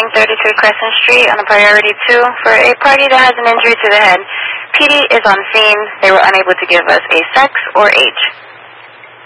calling 33 Crescent Street on a priority 2 for a party that has an injury to the head. PD is on scene. They were unable to give us a sex or age.